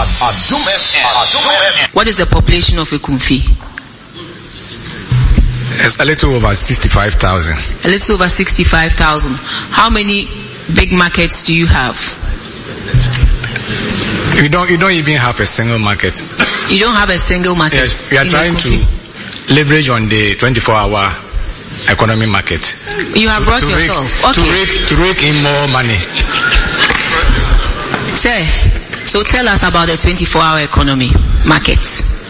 What is the population of Ekumfi? It's a little over 65,000. A little over 65,000. How many big markets do you have? You don't even have a single market. You don't have a single market? Yes, we are trying to leverage on the 24-hour economy market. You have brought yourself. To rake in more money. Sir, so tell us about the 24-hour economy market.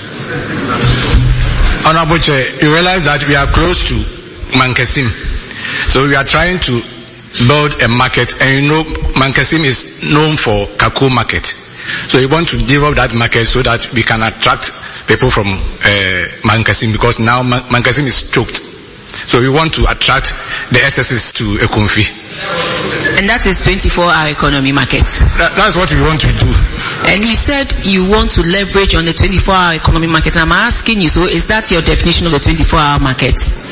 Honorable Chair, you realize that we are close to Mankasim. So we are trying to build a market, and you know Mankasim is known for Kako market. So we want to develop that market so that we can attract people from Mankasim, because now Mankasim is choked. So we want to attract the SSs to Ekumfi. And that is 24-hour economy market. That's what we want to do. And you said you want to leverage on the 24-hour economy market. I'm asking you, so is that your definition of the 24-hour market?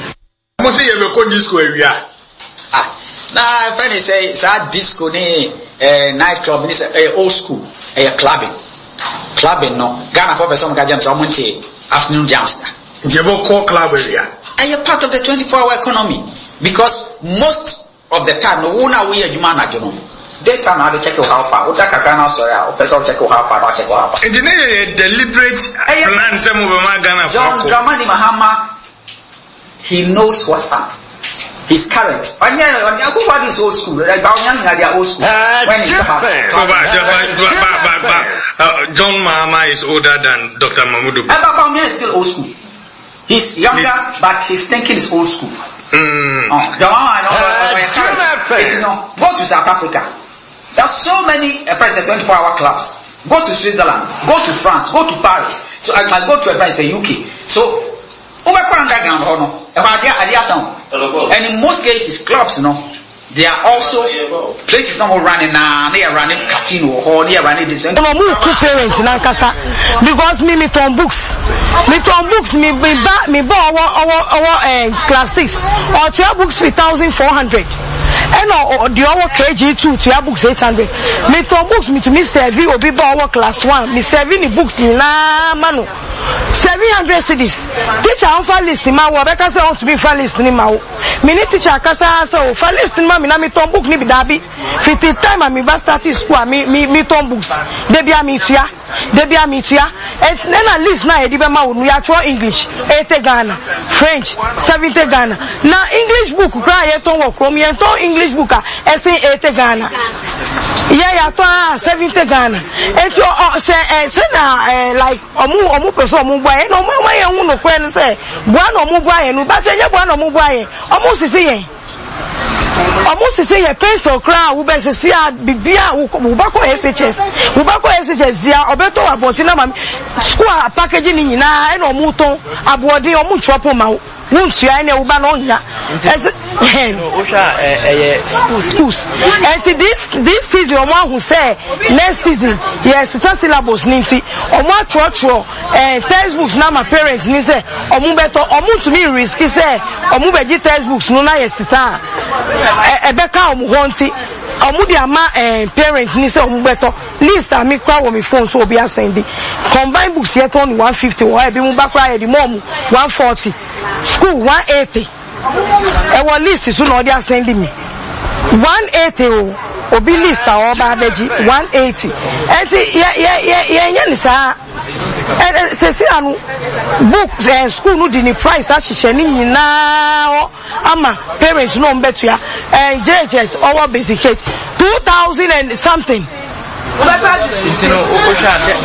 Nah, friend say it's a disco night club, it's old school, clubbing no. Ghana for person jams afternoon jams. Core club area. And you're part of the 24-hour economy, because most of the time no one we are human ageno. Daytime now they check how far. What check sorry, person check how far, not check how far. And deliberate plan some of Ghana. John Dramani Mahama, he knows what's up. He's current. And yeah, everybody is old school. Like Baoyan, they are old school. John Mahama is older than Dr. Mahmoud. Baoyan is still old school. He's younger, but his thinking is old school. Go to South Africa. There are so many 24-hour clubs. Go to Switzerland, go to France, go to Paris. So I might go to a place in the UK. So over underground, and in most cases, clubs, they are also places not running they are running casino or they are running this. I'm two parents in Ankasa because me books. Me class 6 or 2 books 3,400. And the our KG2 to books 800. Me books me to me serve or be our class 1. Me serving the books na manu 700 cities. Teacher on file list ma wo be ka say want to be file list ni ma wo. Me ni teacher kasa so file list ma me na me ton book ni bi dabi. 50 time I me ba start school me ton books. Debia me tua. And then at least now we are trying English 80 Ghana, French 70 Ghana. Now English book cry English book 80 Ghana. Yeah, 70 Ghana. And you say like omu person omu boy no way no friend say one omu boy no but say one omu boy almost see almost say a pencil crown, who best see a bibia, who back SHS, dear, Obeto, Abotina, square packaging in and or muton, abodi or muchopo, won't you? I know Banonia. Schools. And this season, one who say next season, yes, it's a syllabus, Ninti, or more trotro, and textbooks, now my parents, Nise, or Mubeto, or Moon to me risky, say, or Mubeji textbooks, no, yes, Ebeka Omuhonti, Omudi Ama and parents Nisa Omubeto, list I make crowd on my phone so be ascending. Combined books yet only 150 or I be Mubakra the mom 140. School 180. Our list is soon or they are sending me. 180 or be list or babaji 180. And yeah, books and school no didn't price actually now. Ama parents no better and JHS our basic 2,000 and something.